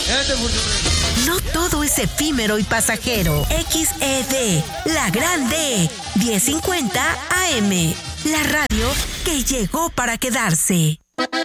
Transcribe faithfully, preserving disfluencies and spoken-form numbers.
No todo es efímero y pasajero. X E D, la grande, diez cincuenta A M, la radio que llegó para quedarse.